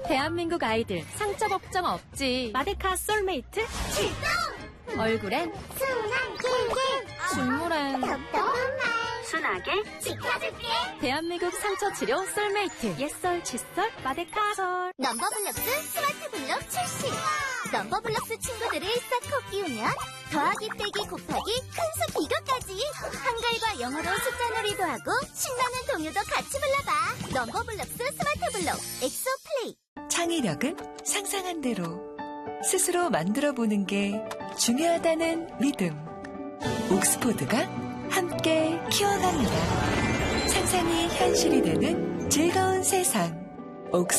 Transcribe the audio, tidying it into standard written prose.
대한민국 아이들 상처 걱정 없지. 마데카 솔메이트 출동! 얼굴엔 순한 긴 눈물엔 답답한 말 순하게 지켜줄게. 대한민국 상처 치료 솔메이트 옛설 칫솔 마데카솔. 넘버블럭스 스마트 블럭 출시. 넘버블럭스 친구들을 싹 끼우면 더하기 빼기 곱하기 큰수 비교까지 한글과 영어로 숫자 놀이도 하고 신나는 동요도 같이 불러봐. 넘버블럭스 스마트 블럭 엑소 플레이. 창의력은 상상한 대로 스스로 만들어보는 게 중요하다는 믿음. 옥스포드가 함께 키워갑니다. 상상이 현실이 되는 즐거운 세상.